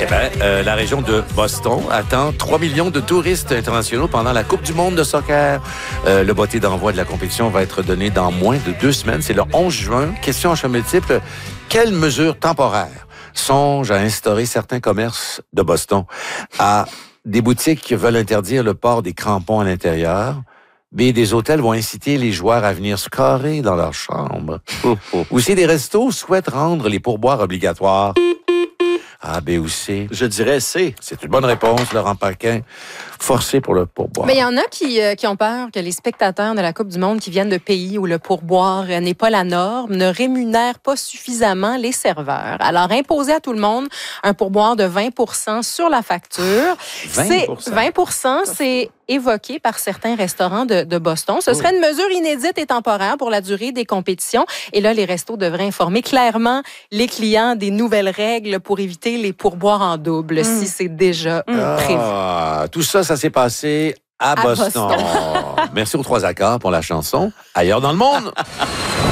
Eh bien, la région de Boston attend 3 millions de touristes internationaux pendant la Coupe du monde de soccer. Le botté d'envoi de la compétition va être donné dans moins de 2 semaines. C'est le 11 juin. Question en choix multiple. Quelles mesures temporaires songent à instaurer certains commerces de Boston? A, des boutiques qui veulent interdire le port des crampons à l'intérieur. B, des hôtels vont inciter les joueurs à venir se carrer dans leur chambre. Ou C, des restos souhaitent rendre les pourboires obligatoires. A, B ou C? Je dirais C. C'est une bonne réponse, Laurent Paquin. Forcé pour le pourboire. Mais il y en a qui ont peur que les spectateurs de la Coupe du monde qui viennent de pays où le pourboire n'est pas la norme ne rémunèrent pas suffisamment les serveurs. Alors, imposer à tout le monde un pourboire de 20% sur la facture. 20%, c'est évoqué par certains restaurants de Boston. Ce serait une mesure inédite et temporaire pour la durée des compétitions. Et là, les restos devraient informer clairement les clients des nouvelles règles pour éviter les pourboires en double, si c'est déjà prévu. Tout ça s'est passé à Boston. Merci aux 3 accords pour la chanson. Ailleurs dans le monde.